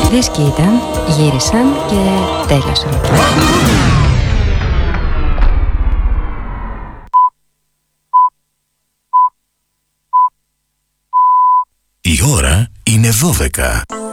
Φρέσκοι ήταν, γύρισαν και τέλειωσαν. Η ώρα είναι 12.